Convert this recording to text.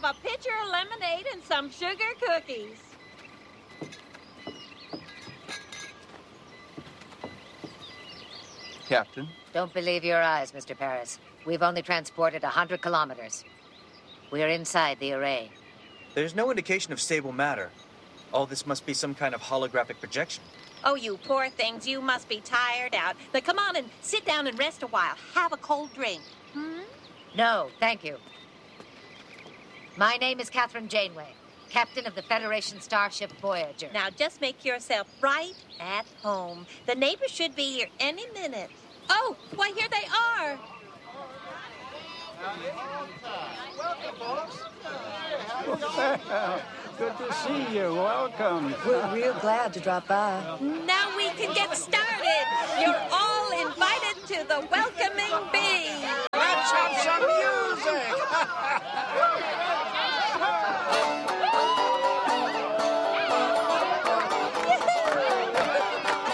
a pitcher of lemonade and some sugar cookies. Captain? Don't believe your eyes, Mr. Paris. We've only transported 100 kilometers. We're inside the array. There's no indication of stable matter. All this must be some kind of holographic projection. Oh, you poor things, you must be tired out. Now, come on and sit down and rest a while. Have a cold drink. No, thank you. My name is Catherine Janeway, captain of the Federation starship Voyager. Now, just make yourself right at home. The neighbors should be here any minute. Oh, why, here they are. Good to see you. Welcome. We're real glad to drop by. Now we can get started. You're all invited to the welcoming bee.